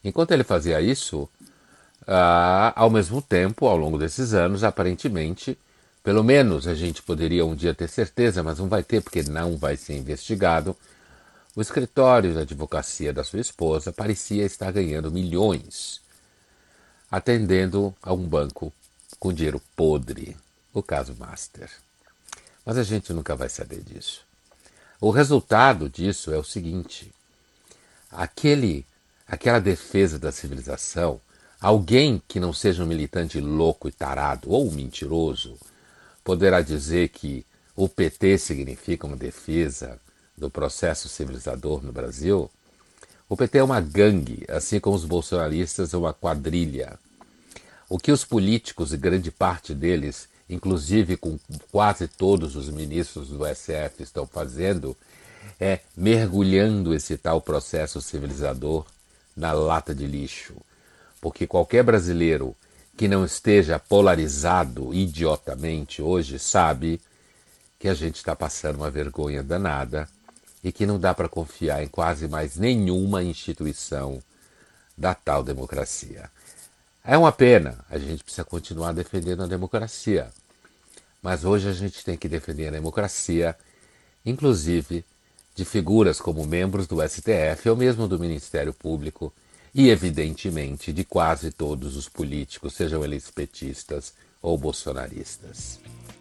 Enquanto ele fazia isso, ao mesmo tempo, ao longo desses anos, aparentemente, pelo menos a gente poderia um dia ter certeza, mas não vai ter porque não vai ser investigado, o escritório de advocacia da sua esposa parecia estar ganhando milhões atendendo a um banco com dinheiro podre, o caso Master. Mas a gente nunca vai saber disso. O resultado disso é o seguinte: aquela defesa da civilização, alguém que não seja um militante louco e tarado ou um mentiroso, poderá dizer que o PT significa uma defesa do processo civilizador no Brasil. O PT é uma gangue, assim como os bolsonaristas é uma quadrilha. O que os políticos, e grande parte deles, inclusive com quase todos os ministros do STF, estão fazendo, é mergulhando esse tal processo civilizador na lata de lixo. Porque qualquer brasileiro que não esteja polarizado idiotamente hoje sabe que a gente está passando uma vergonha danada e que não dá para confiar em quase mais nenhuma instituição da tal democracia. É uma pena, a gente precisa continuar defendendo a democracia. Mas hoje a gente tem que defender a democracia, inclusive de figuras como membros do STF ou mesmo do Ministério Público e, evidentemente, de quase todos os políticos, sejam eles petistas ou bolsonaristas.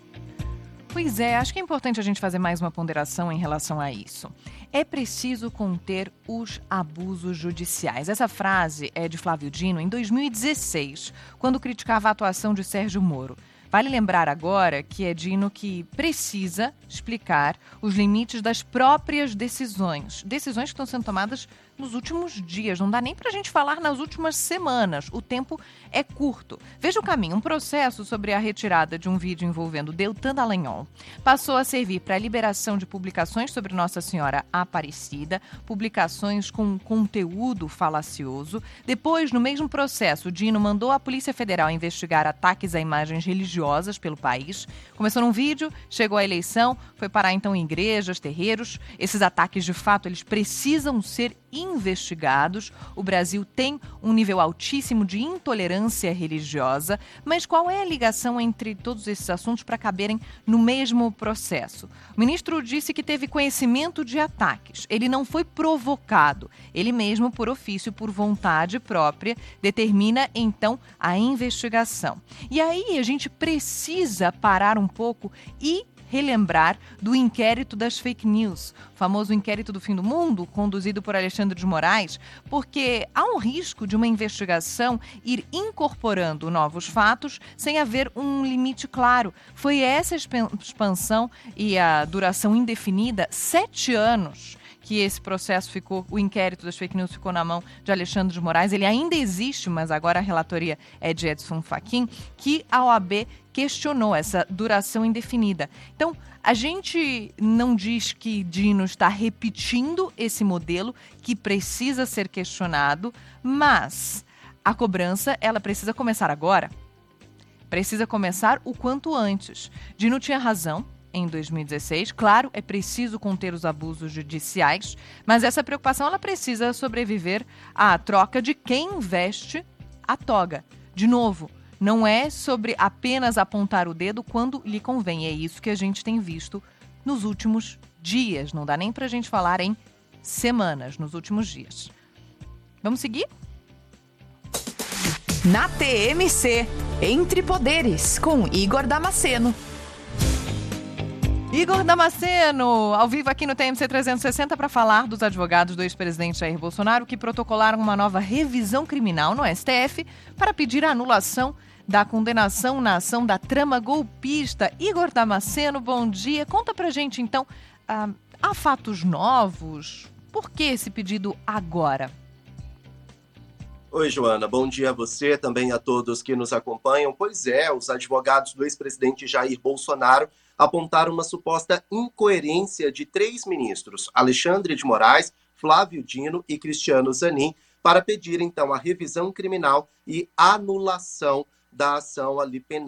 Pois é, acho que é importante a gente fazer mais uma ponderação em relação a isso. É preciso conter os abusos judiciais. Essa frase é de Flávio Dino em 2016, quando criticava a atuação de Sérgio Moro. Vale lembrar agora que é Dino que precisa explicar os limites das próprias decisões. Decisões que estão sendo tomadas nos últimos dias. Não dá nem para a gente falar nas últimas semanas. O tempo é curto. Veja o caminho. Um processo sobre a retirada de um vídeo envolvendo Deltan Dallagnol passou a servir para a liberação de publicações sobre Nossa Senhora Aparecida, publicações com conteúdo falacioso. Depois, no mesmo processo, Dino mandou a Polícia Federal investigar ataques a imagens religiosas pelo país. Começou num vídeo, chegou à eleição, foi parar então em igrejas, terreiros. Esses ataques, de fato, eles precisam ser investigados. O Brasil tem um nível altíssimo de intolerância religiosa, mas qual é a ligação entre todos esses assuntos para caberem no mesmo processo? O ministro disse que teve conhecimento de ataques. Ele não foi provocado. Ele mesmo, por ofício, por vontade própria, determina então a investigação. E aí a gente precisa parar um pouco e relembrar do inquérito das fake news, o famoso inquérito do fim do mundo, conduzido por Alexandre de Moraes, porque há um risco de uma investigação ir incorporando novos fatos sem haver um limite claro. Foi essa expansão e a duração indefinida, 7 anos, que esse processo ficou, o inquérito das fake news ficou na mão de Alexandre de Moraes. Ele ainda existe, mas agora a relatoria é de Edson Fachin, que a OAB questionou essa duração indefinida. Então, a gente não diz que Dino está repetindo esse modelo que precisa ser questionado, mas a cobrança, ela precisa começar agora. Precisa começar o quanto antes. Dino tinha razão em 2016. Claro, é preciso conter os abusos judiciais, mas essa preocupação ela precisa sobreviver à troca de quem veste a toga. De novo, não é sobre apenas apontar o dedo quando lhe convém. É isso que a gente tem visto nos últimos dias. Não dá nem pra gente falar em semanas, nos últimos dias. Vamos seguir? Na TMC, Entre Poderes, com Igor Damasceno. Igor Damasceno, ao vivo aqui no TMC 360 para falar dos advogados do ex-presidente Jair Bolsonaro que protocolaram uma nova revisão criminal no STF para pedir a anulação da condenação na ação da trama golpista. Igor Damasceno, bom dia. Conta pra gente então, há fatos novos? Por que esse pedido agora? Oi, Joana. Bom dia a você, também a todos que nos acompanham. Pois é, os advogados do ex-presidente Jair Bolsonaro apontaram uma suposta incoerência de 3 ministros, Alexandre de Moraes, Flávio Dino e Cristiano Zanin, para pedir, então, a revisão criminal e anulação da ação ali penal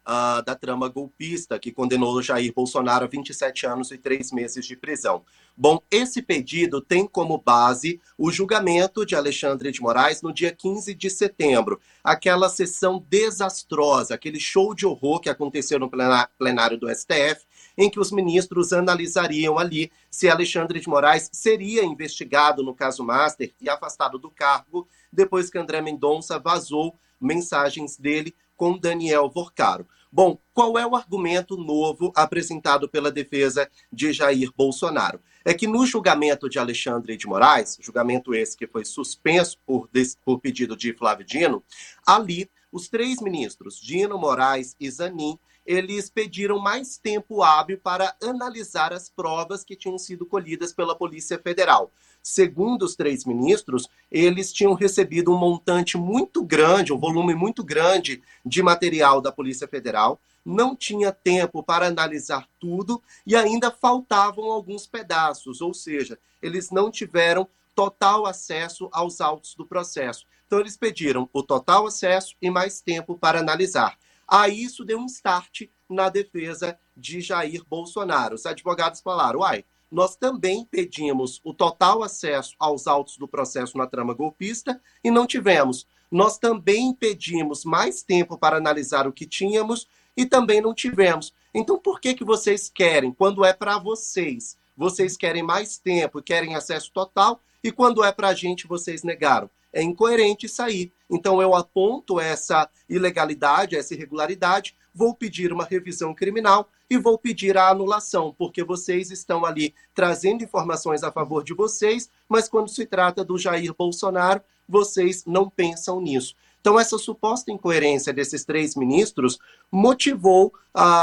da trama golpista, que condenou Jair Bolsonaro a 27 anos e 3 meses de prisão. Bom, esse pedido tem como base o julgamento de Alexandre de Moraes no dia 15 de setembro. Aquela sessão desastrosa, aquele show de horror que aconteceu no plenário do STF, em que os ministros analisariam ali se Alexandre de Moraes seria investigado no caso Master e afastado do cargo depois que André Mendonça vazou mensagens dele com Daniel Vorcaro. Bom, qual é o argumento novo apresentado pela defesa de Jair Bolsonaro? É que no julgamento de Alexandre de Moraes, julgamento esse que foi suspenso por pedido de Flávio Dino, ali os 3 ministros, Dino, Moraes e Zanin, eles pediram mais tempo hábil para analisar as provas que tinham sido colhidas pela Polícia Federal. Segundo os 3 ministros, eles tinham recebido um montante muito grande, um volume muito grande de material da Polícia Federal, não tinha tempo para analisar tudo e ainda faltavam alguns pedaços, ou seja, eles não tiveram total acesso aos autos do processo. Então, eles pediram o total acesso e mais tempo para analisar. Aí isso deu um start na defesa de Jair Bolsonaro. Os advogados falaram, nós também pedimos o total acesso aos autos do processo na trama golpista e não tivemos. Nós também pedimos mais tempo para analisar o que tínhamos e também não tivemos. Então, por que vocês querem, quando é para vocês, vocês querem mais tempo e querem acesso total, e quando é para a gente, vocês negaram? É incoerente isso aí. Então, eu aponto essa ilegalidade, essa irregularidade, vou pedir uma revisão criminal e vou pedir a anulação, porque vocês estão ali trazendo informações a favor de vocês, mas quando se trata do Jair Bolsonaro, vocês não pensam nisso. Então, essa suposta incoerência desses 3 ministros motivou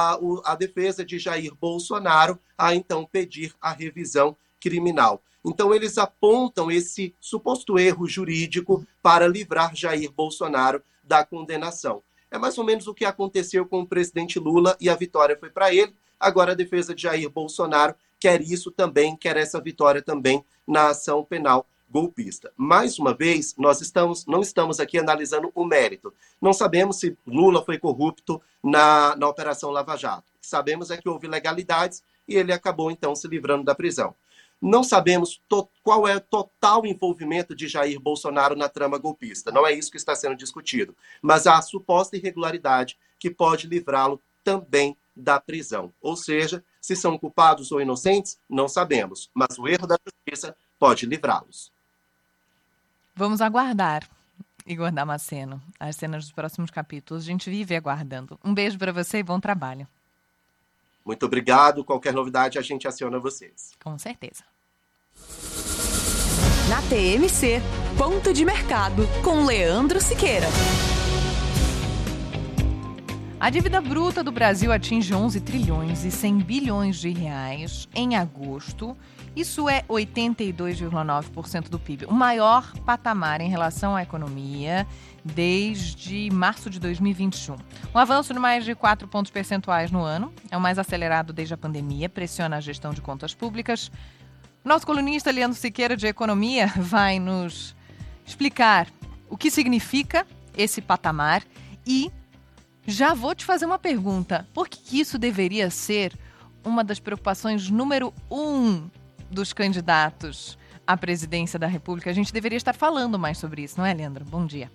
a defesa de Jair Bolsonaro a, então, pedir a revisão criminal. Então, eles apontam esse suposto erro jurídico para livrar Jair Bolsonaro da condenação. É mais ou menos o que aconteceu com o presidente Lula e a vitória foi para ele. Agora, a defesa de Jair Bolsonaro quer isso também, quer essa vitória também na ação penal golpista. Mais uma vez, nós não estamos aqui analisando o mérito. Não sabemos se Lula foi corrupto na Operação Lava Jato. O que sabemos é que houve ilegalidades e ele acabou, então, se livrando da prisão. Não sabemos qual é o total envolvimento de Jair Bolsonaro na trama golpista. Não é isso que está sendo discutido. Mas há a suposta irregularidade que pode livrá-lo também da prisão. Ou seja, se são culpados ou inocentes, não sabemos. Mas o erro da justiça pode livrá-los. Vamos aguardar, Igor Damasceno, as cenas dos próximos capítulos. A gente vive aguardando. Um beijo para você e bom trabalho. Muito obrigado. Qualquer novidade, a gente aciona vocês. Com certeza. Na TMC, Ponto de Mercado, com Leandro Siqueira. A dívida bruta do Brasil atinge 11 trilhões e 100 bilhões de reais em agosto. Isso é 82,9% do PIB, o maior patamar em relação à economia desde março de 2021. Um avanço de mais de 4 pontos percentuais no ano, é o mais acelerado desde a pandemia, pressiona a gestão de contas públicas. Nosso colunista Leandro Siqueira, de Economia, vai nos explicar o que significa esse patamar e já vou te fazer uma pergunta. Por que isso deveria ser uma das preocupações número 1 dos candidatos à presidência da República? A gente deveria estar falando mais sobre isso, não é, Leandro? Bom dia.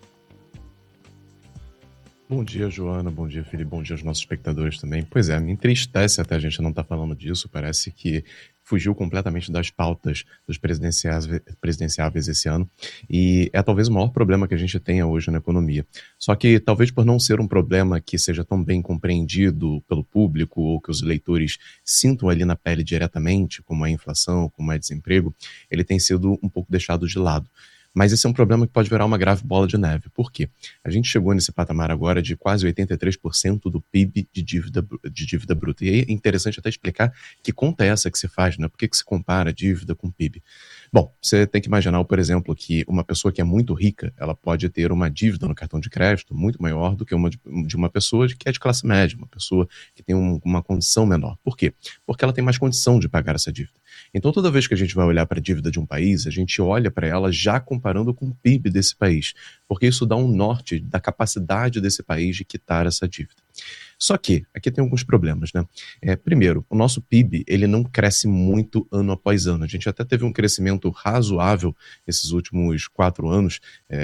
Bom dia, Joana. Bom dia, Felipe. Bom dia aos nossos espectadores também. Pois é, me entristece até a gente não estar falando disso. Parece que fugiu completamente das pautas dos presidenciáveis esse ano. E é talvez o maior problema que a gente tenha hoje na economia. Só que talvez por não ser um problema que seja tão bem compreendido pelo público ou que os eleitores sintam ali na pele diretamente, como é a inflação, como é desemprego, ele tem sido um pouco deixado de lado. Mas esse é um problema que pode virar uma grave bola de neve. Por quê? A gente chegou nesse patamar agora de quase 83% do PIB de dívida bruta. E aí é interessante até explicar que conta é essa que se faz, né? Por que se compara dívida com PIB? Bom, você tem que imaginar, por exemplo, que uma pessoa que é muito rica, ela pode ter uma dívida no cartão de crédito muito maior do que uma de uma pessoa que é de classe média, uma pessoa que tem uma condição menor. Por quê? Porque ela tem mais condição de pagar essa dívida. Então, toda vez que a gente vai olhar para a dívida de um país, a gente olha para ela já comparando com o PIB desse país, porque isso dá um norte da capacidade desse país de quitar essa dívida. Só que aqui tem alguns problemas, né? Primeiro, o nosso PIB ele não cresce muito ano após ano. A gente até teve um crescimento razoável nesses últimos 4 anos,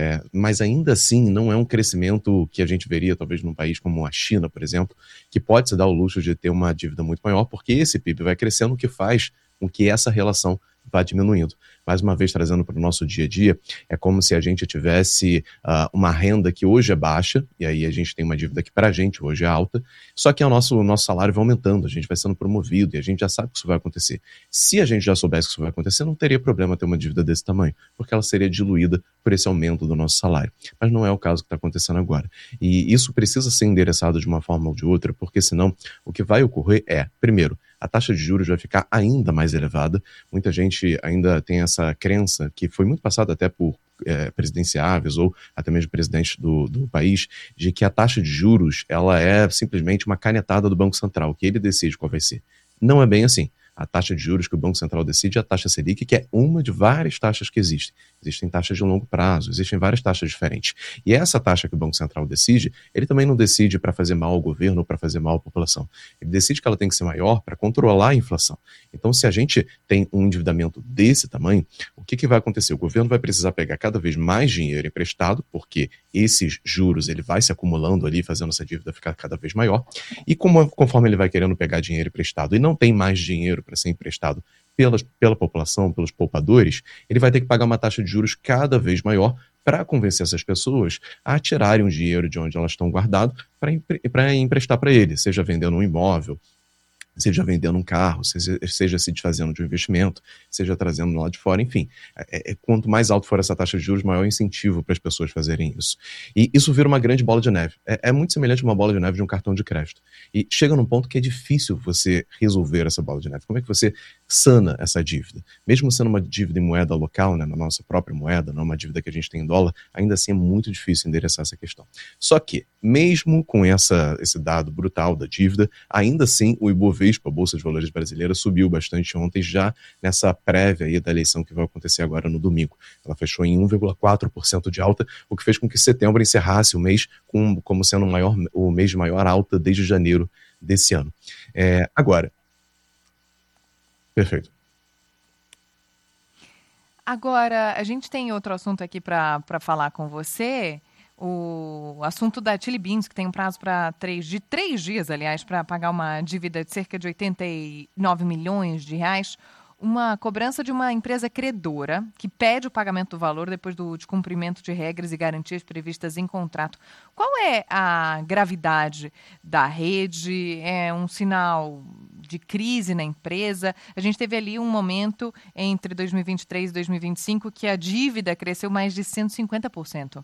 mas ainda assim não é um crescimento que a gente veria talvez num país como a China, por exemplo, que pode se dar o luxo de ter uma dívida muito maior, porque esse PIB vai crescendo, o que faz com que essa relação vá diminuindo. Mais uma vez, trazendo para o nosso dia a dia, é como se a gente tivesse uma renda que hoje é baixa, e aí a gente tem uma dívida que para a gente hoje é alta, só que o nosso salário vai aumentando, a gente vai sendo promovido, e a gente já sabe que isso vai acontecer. Se a gente já soubesse que isso vai acontecer, não teria problema ter uma dívida desse tamanho, porque ela seria diluída por esse aumento do nosso salário. Mas não é o caso que está acontecendo agora. E isso precisa ser endereçado de uma forma ou de outra, porque senão o que vai ocorrer primeiro, a taxa de juros vai ficar ainda mais elevada. Muita gente ainda tem essa crença, que foi muito passada até por presidenciáveis ou até mesmo presidentes do país, de que a taxa de juros ela é simplesmente uma canetada do Banco Central, que ele decide qual vai ser. Não é bem assim. A taxa de juros que o Banco Central decide é a taxa Selic, que é uma de várias taxas que existem. Existem taxas de longo prazo, existem várias taxas diferentes. E essa taxa que o Banco Central decide, ele também não decide para fazer mal ao governo ou para fazer mal à população. Ele decide que ela tem que ser maior para controlar a inflação. Então, se a gente tem um endividamento desse tamanho, o que vai acontecer? O governo vai precisar pegar cada vez mais dinheiro emprestado, porque esses juros ele vai se acumulando ali, fazendo essa dívida ficar cada vez maior. E conforme ele vai querendo pegar dinheiro emprestado e não tem mais dinheiro para ser emprestado pela população, pelos poupadores, ele vai ter que pagar uma taxa de juros cada vez maior para convencer essas pessoas a tirarem o dinheiro de onde elas estão guardado para emprestar para ele, seja vendendo um imóvel, seja vendendo um carro, seja se desfazendo de um investimento, seja trazendo lá de fora, enfim. Quanto mais alto for essa taxa de juros, maior incentivo para as pessoas fazerem isso. E isso vira uma grande bola de neve. É muito semelhante a uma bola de neve de um cartão de crédito. E chega num ponto que é difícil você resolver essa bola de neve. Como é que você sana essa dívida? Mesmo sendo uma dívida em moeda local, né, na nossa própria moeda, não uma dívida que a gente tem em dólar, ainda assim é muito difícil endereçar essa questão. Só que, mesmo com esse dado brutal da dívida, ainda assim o Ibovespa, a Bolsa de Valores brasileira, subiu bastante ontem, já nessa prévia aí da eleição que vai acontecer agora no domingo. Ela fechou em 1,4% de alta, o que fez com que setembro encerrasse o mês como sendo o mês de maior alta desde janeiro desse ano. Agora, perfeito. Agora, a gente tem outro assunto aqui para falar com você. O assunto da Chili Beans, que tem um prazo de 3 dias, aliás, para pagar uma dívida de cerca de 89 milhões de reais, uma cobrança de uma empresa credora que pede o pagamento do valor depois do descumprimento de regras e garantias previstas em contrato. Qual é a gravidade da rede? É um sinal de crise na empresa? A gente teve ali um momento entre 2023 e 2025 que a dívida cresceu mais de 150%.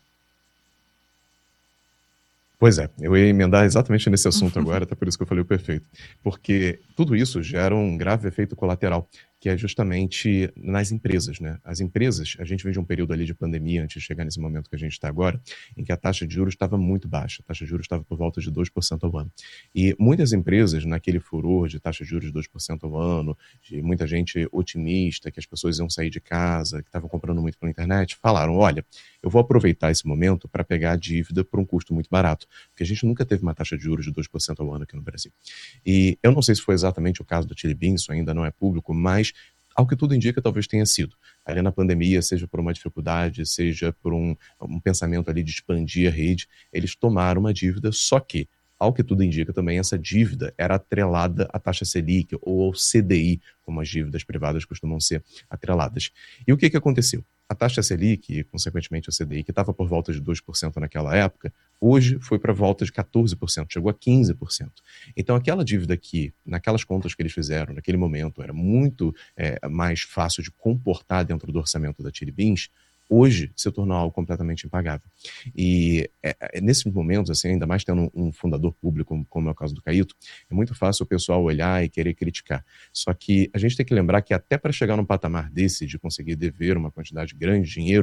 Pois é, eu ia emendar exatamente nesse assunto agora, até por isso que eu falei o perfeito. Porque tudo isso gera um grave efeito colateral, que é justamente nas empresas, né? As empresas, a gente vem de um período ali de pandemia, antes de chegar nesse momento que a gente está agora, em que a taxa de juros estava muito baixa, a taxa de juros estava por volta de 2% ao ano. E muitas empresas, naquele furor de taxa de juros de 2% ao ano, de muita gente otimista, que as pessoas iam sair de casa, que estavam comprando muito pela internet, falaram, olha, eu vou aproveitar esse momento para pegar a dívida por um custo muito barato, porque a gente nunca teve uma taxa de juros de 2% ao ano aqui no Brasil. E eu não sei se foi exatamente o caso do Chili Beans, isso ainda não é público, mas ao que tudo indica, talvez tenha sido. Ali na pandemia, seja por uma dificuldade, seja por um pensamento ali de expandir a rede, eles tomaram uma dívida, só que, ao que tudo indica também, essa dívida era atrelada à taxa Selic ou ao CDI, como as dívidas privadas costumam ser atreladas. E o que aconteceu? A taxa Selic e, consequentemente, o CDI, que estava por volta de 2% naquela época, hoje foi para volta de 14%, chegou a 15%. Então, aquela dívida que, naquelas contas que eles fizeram, naquele momento, era muito mais fácil de comportar dentro do orçamento da Chili Beans, hoje se tornou algo completamente impagável. E nesses momentos, assim, ainda mais tendo um fundador público, como é o caso do Caíto, é muito fácil o pessoal olhar e querer criticar. Só que a gente tem que lembrar que até para chegar num patamar desse, de conseguir dever uma quantidade grande de dinheiro,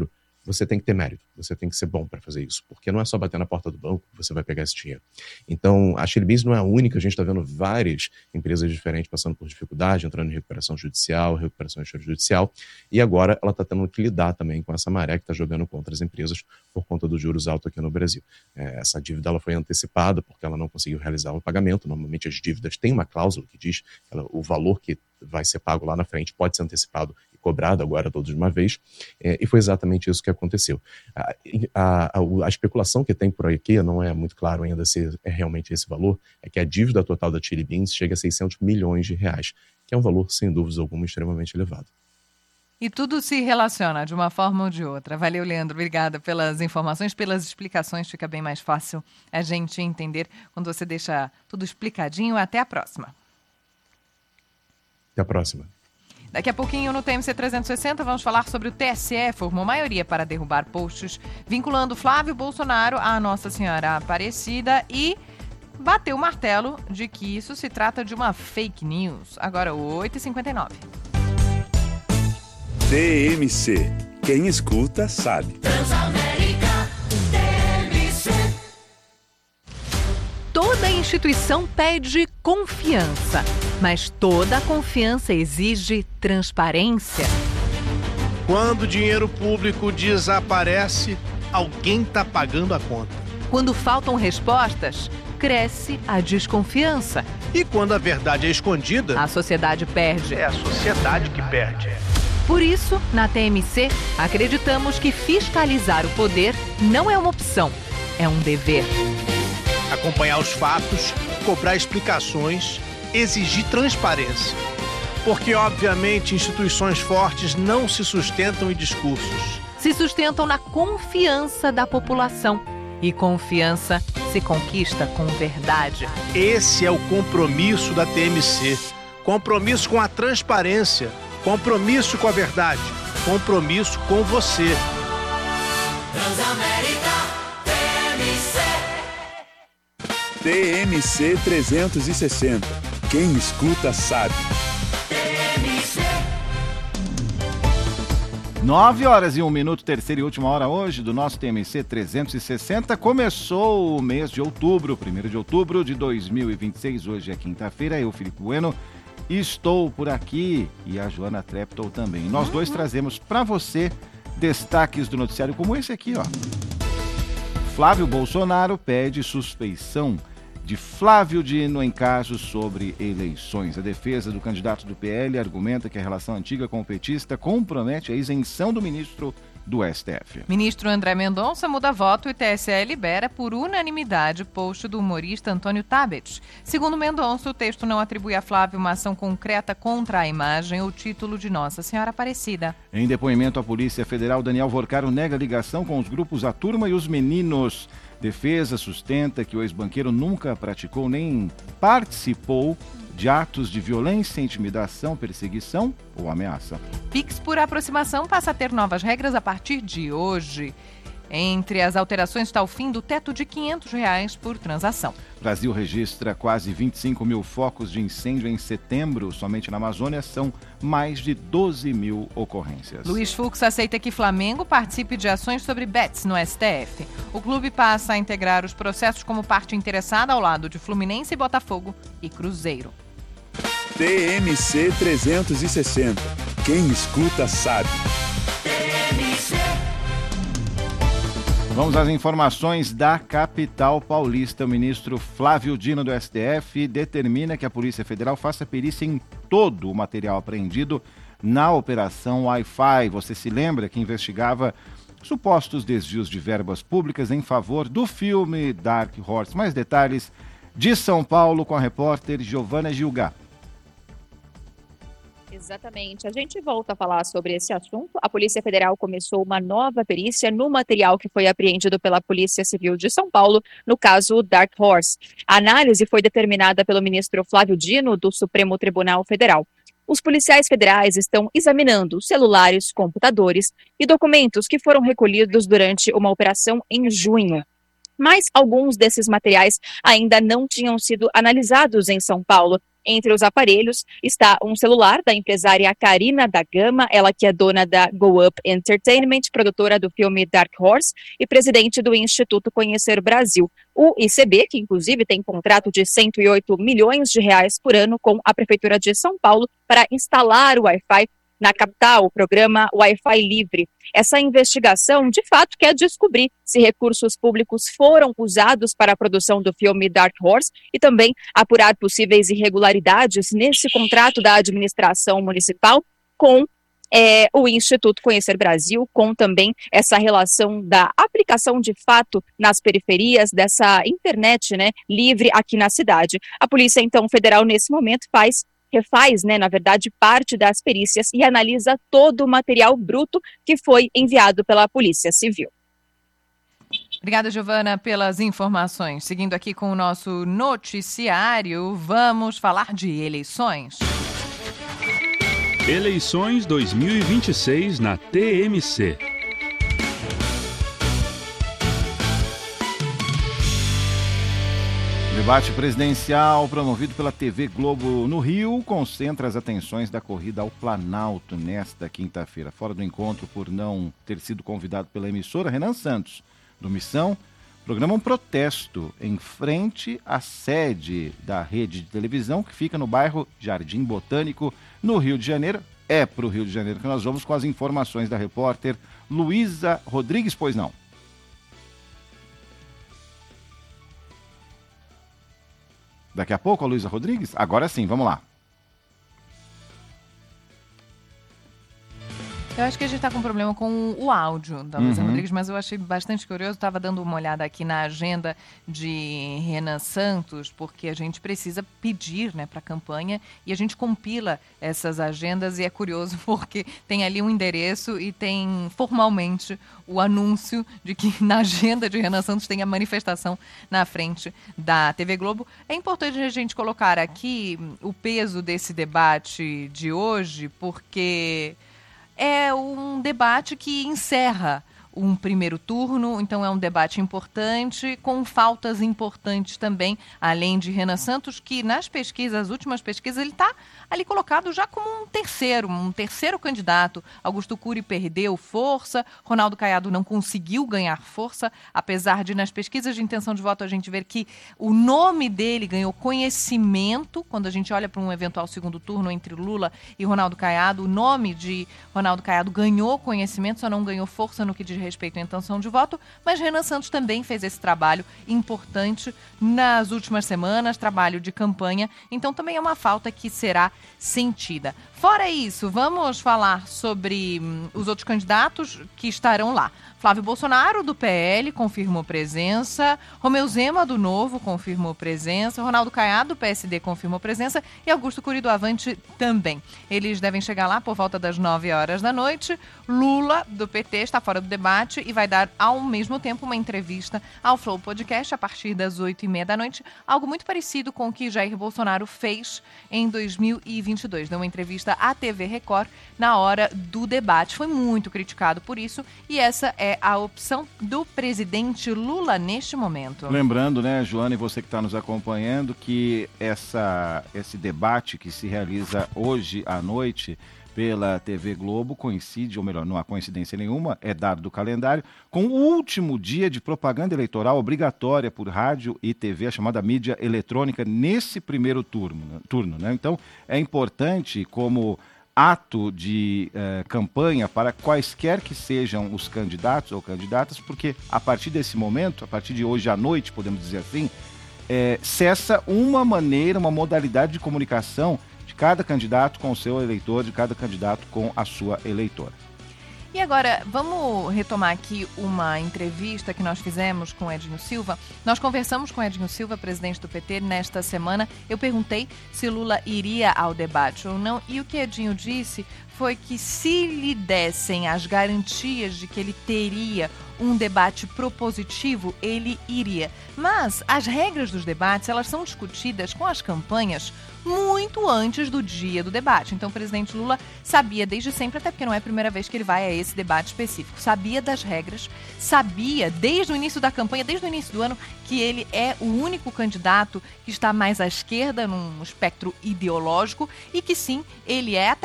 você tem que ter mérito, você tem que ser bom para fazer isso, porque não é só bater na porta do banco que você vai pegar esse dinheiro. Então, a Chili Beans não é a única, a gente está vendo várias empresas diferentes passando por dificuldade, entrando em recuperação judicial, recuperação extrajudicial, e agora ela está tendo que lidar também com essa maré que está jogando contra as empresas por conta dos juros altos aqui no Brasil. Essa dívida ela foi antecipada porque ela não conseguiu realizar o pagamento. Normalmente as dívidas têm uma cláusula que diz que o valor que vai ser pago lá na frente pode ser antecipado e cobrado agora todos de uma vez, e foi exatamente isso que aconteceu. A especulação que tem por aqui, não é muito claro ainda se é realmente esse valor, é que a dívida total da Chili Beans chega a 600 milhões de reais, que é um valor, sem dúvidas alguma, extremamente elevado. E tudo se relaciona de uma forma ou de outra. Valeu, Leandro. Obrigada pelas informações, pelas explicações. Fica bem mais fácil a gente entender quando você deixa tudo explicadinho. Até a próxima. Até a próxima. Daqui a pouquinho no TMC 360 vamos falar sobre o TSE formou maioria para derrubar posts vinculando Flávio Bolsonaro à Nossa Senhora Aparecida e bateu o martelo de que isso se trata de uma fake news. Agora 8h59. TMC. Quem escuta sabe. Transamérica TMC. Toda instituição pede confiança, mas toda confiança exige transparência. Quando o dinheiro público desaparece, alguém está pagando a conta. Quando faltam respostas, cresce a desconfiança. E quando a verdade é escondida, A sociedade perde. é a sociedade que perde. Por isso, na TMC, acreditamos que fiscalizar o poder não é uma opção, é um dever. Acompanhar os fatos, cobrar explicações, exigir transparência. Porque, obviamente, instituições fortes não se sustentam em discursos. Se sustentam na confiança da população. E confiança se conquista com verdade. Esse é o compromisso da TMC. Compromisso com a transparência. Compromisso com a verdade. Compromisso com você. Transamérica TMC. TMC 360. Quem escuta sabe. 9h01, terceira e última hora hoje do nosso TMC 360. Começou o mês de outubro, 1º de outubro de 2026. Hoje é quinta-feira, eu, Felipe Bueno, estou por aqui e a Joana Treptow também. Nós dois trazemos para você destaques do noticiário como esse aqui, ó. Flávio Bolsonaro pede suspeição de Flávio Dino em casos sobre eleições. A defesa do candidato do PL argumenta que a relação antiga com o petista compromete a isenção do ministro do STF. Ministro André Mendonça muda voto e TSE libera por unanimidade post do humorista Antônio Tabet. Segundo Mendonça, o texto não atribui a Flávio uma ação concreta contra a imagem ou título de Nossa Senhora Aparecida. Em depoimento à Polícia Federal, Daniel Vorcaro nega ligação com os grupos A Turma e os Meninos. Defesa sustenta que o ex-banqueiro nunca praticou nem participou de atos de violência, intimidação, perseguição ou ameaça. Pix por aproximação passa a ter novas regras a partir de hoje. Entre as alterações está o fim do teto de R$ 500 por transação. Brasil registra quase 25 mil focos de incêndio em setembro. Somente na Amazônia são mais de 12 mil ocorrências. Luiz Fux aceita que Flamengo participe de ações sobre bets no STF. O clube passa a integrar os processos como parte interessada ao lado de Fluminense, Botafogo e Cruzeiro. TMC 360. Quem escuta sabe. Vamos às informações da capital paulista. O ministro Flávio Dino do STF determina que a Polícia Federal faça perícia em todo o material apreendido na Operação Wi-Fi. Você se lembra que investigava supostos desvios de verbas públicas em favor do filme Dark Horse. Mais detalhes de São Paulo com a repórter Giovana Gilgá. Exatamente. A gente volta a falar sobre esse assunto. A Polícia Federal começou uma nova perícia no material que foi apreendido pela Polícia Civil de São Paulo, no caso Dark Horse. A análise foi determinada pelo ministro Flávio Dino, do Supremo Tribunal Federal. Os policiais federais estão examinando celulares, computadores e documentos que foram recolhidos durante uma operação em junho. Mas alguns desses materiais ainda não tinham sido analisados em São Paulo. Entre os aparelhos está um celular da empresária Karina da Gama, ela que é dona da Go Up Entertainment, produtora do filme Dark Horse e presidente do Instituto Conhecer Brasil. O ICB, que inclusive tem contrato de 108 milhões de reais por ano com a Prefeitura de São Paulo para instalar o Wi-Fi na capital, o programa Wi-Fi Livre. Essa investigação, de fato, quer descobrir se recursos públicos foram usados para a produção do filme Dark Horse e também apurar possíveis irregularidades nesse contrato da administração municipal com o Instituto Conhecer Brasil, com também essa relação da aplicação de fato nas periferias dessa internet, né, livre aqui na cidade. A Polícia, então, Federal, nesse momento, refaz, na verdade, parte das perícias e analisa todo o material bruto que foi enviado pela Polícia Civil. Obrigada, Giovana, pelas informações. Seguindo aqui com o nosso noticiário, vamos falar de eleições. Eleições 2026 na TMC. O debate presidencial promovido pela TV Globo no Rio concentra as atenções da corrida ao Planalto nesta quinta-feira. Fora do encontro por não ter sido convidado pela emissora, Renan Santos, do Missão, programa um protesto em frente à sede da rede de televisão que fica no bairro Jardim Botânico, no Rio de Janeiro. É para o Rio de Janeiro que nós vamos com as informações da repórter Luísa Rodrigues, pois não? Daqui a pouco a Luísa Rodrigues? Agora sim, vamos lá. Eu acho que a gente está com um problema com o áudio da Luísa Rodrigues, mas eu achei bastante curioso. Estava dando uma olhada aqui na agenda de Renan Santos, porque a gente precisa pedir, para a campanha e a gente compila essas agendas e é curioso porque tem ali um endereço e tem formalmente o anúncio de que na agenda de Renan Santos tem a manifestação na frente da TV Globo. É importante a gente colocar aqui o peso desse debate de hoje, porque é um debate que encerra um primeiro turno, então é um debate importante, com pautas importantes também, além de Renan Santos, que nas pesquisas, as últimas pesquisas, ele está ali colocado já como um terceiro candidato. Augusto Cury perdeu força, Ronaldo Caiado não conseguiu ganhar força, apesar de nas pesquisas de intenção de voto a gente ver que o nome dele ganhou conhecimento, quando a gente olha para um eventual segundo turno entre Lula e Ronaldo Caiado, o nome de Ronaldo Caiado ganhou conhecimento, só não ganhou força no que diz respeito à intenção de voto, mas Renan Santos também fez esse trabalho importante nas últimas semanas, trabalho de campanha, então também é uma falta que será sentida. Fora isso, vamos falar sobre os outros candidatos que estarão lá. Flávio Bolsonaro, do PL, confirmou presença. Romeu Zema, do Novo, confirmou presença. Ronaldo Caiado, do PSD, confirmou presença. E Augusto Cury, do Avante, também. Eles devem chegar lá por volta das 9 horas da noite. Lula, do PT, está fora do debate e vai dar, ao mesmo tempo, uma entrevista ao Flow Podcast a partir das 8h30 da noite. Algo muito parecido com o que Jair Bolsonaro fez em 2022. Deu uma entrevista à TV Record na hora do debate. Foi muito criticado por isso e essa é a opção do presidente Lula neste momento. Lembrando, Joana, e você que está nos acompanhando, que esse debate que se realiza hoje à noite pela TV Globo coincide, ou melhor, não há coincidência nenhuma, é dado do calendário, com o último dia de propaganda eleitoral obrigatória por rádio e TV, a chamada mídia eletrônica, nesse primeiro turno. Então, é importante como ato de campanha para quaisquer que sejam os candidatos ou candidatas, porque a partir desse momento, a partir de hoje à noite, podemos dizer assim, cessa uma modalidade de comunicação de cada candidato com o seu eleitor, de cada candidato com a sua eleitora. E agora, vamos retomar aqui uma entrevista que nós fizemos com Edinho Silva. Nós conversamos com Edinho Silva, presidente do PT, nesta semana. Eu perguntei se Lula iria ao debate ou não, e o que Edinho disse foi que se lhe dessem as garantias de que ele teria um debate propositivo, ele iria. Mas as regras dos debates, elas são discutidas com as campanhas muito antes do dia do debate. Então o presidente Lula sabia desde sempre, até porque não é a primeira vez que ele vai a esse debate específico, sabia das regras, sabia desde o início da campanha, desde o início do ano, que ele é o único candidato que está mais à esquerda num espectro ideológico e que sim, ele é até